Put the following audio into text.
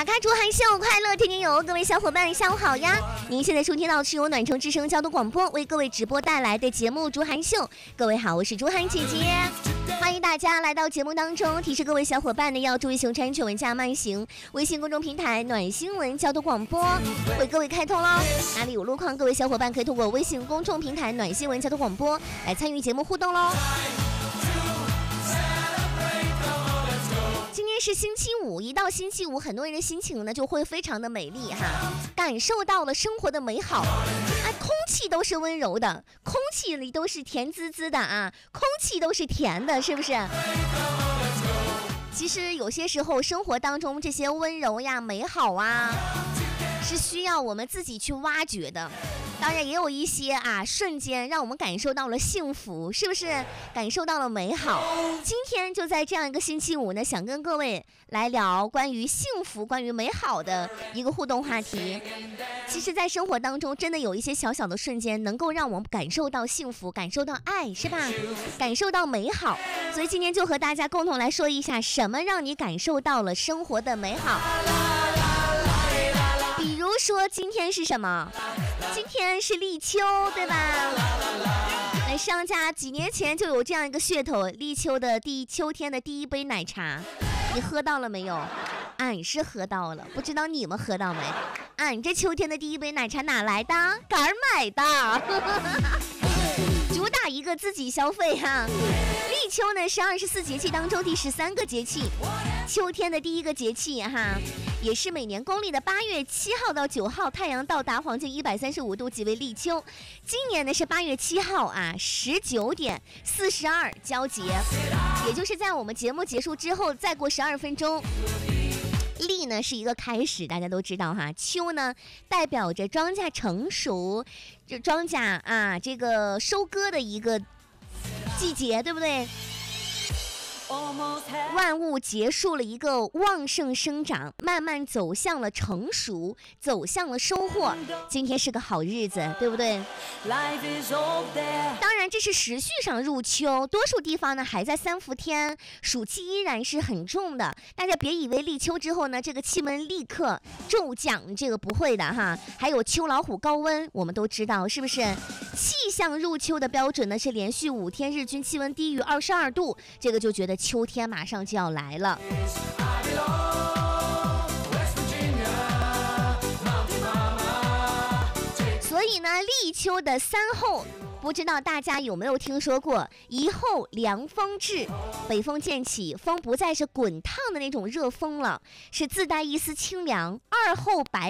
打开竹寒秀，快乐天天有。各位小伙伴下午好呀，您现在收听到是由暖城之声交通广播为各位直播带来的节目竹寒秀。各位好，我是竹寒姐姐，欢迎大家来到节目当中。提示各位小伙伴呢，要注意熊山犬文驾慢行。微信公众平台暖新闻交通广播为各位开通喽，哪里有路况，各位小伙伴可以通过微信公众平台暖新闻交通广播来参与节目互动喽。今天是星期五，一到星期五，很多人的心情呢就会非常的美丽哈，感受到了生活的美好。空气都是温柔的，空气里都是甜滋滋的啊，空气都是甜的，是不是？其实有些时候生活当中这些温柔呀、美好啊，是需要我们自己去挖掘的。当然也有一些瞬间让我们感受到了幸福，是不是感受到了美好？今天就在这样一个星期五呢，想跟各位来聊关于幸福、关于美好的一个互动话题。其实在生活当中真的有一些小小的瞬间能够让我们感受到幸福，感受到爱，是吧？感受到美好。所以今天就和大家共同来说一下，什么让你感受到了生活的美好。比如说今天是什么？今天是立秋，对吧？来，商家几年前就有这样一个噱头，立秋的秋天的第一杯奶茶，你喝到了没有？俺是喝到了，不知道你们喝到没？俺这秋天的第一杯奶茶哪来的？杆儿买的。主打一个自己消费哈。立秋呢是24节气当中第13个节气，秋天的第一个节气哈，也是每年公历的8月7号到9号，太阳到达黄金135度即为立秋。今年呢是8月7号19点42交节，也就是在我们节目结束之后再过12分钟。立呢是一个开始，大家都知道哈。秋呢代表着庄稼成熟，就庄稼这个收割的一个季节，对不对？万物结束了一个旺盛生长，慢慢走向了成熟，走向了收获。今天是个好日子，对不对？当然这是时序上入秋，多数地方呢还在3伏天，暑气依然是很重的。大家别以为立秋之后呢这个气温立刻骤降，这个不会的哈。还有秋老虎高温，我们都知道是不是？气象入秋的标准呢是连续5天日均气温低于22度，这个就觉得秋天马上就要来了。所以呢，立秋的3候，不知道大家有没有听说过？1候凉风至，北风渐起，风不再是滚烫的那种热风了，是自带一丝清凉。2候白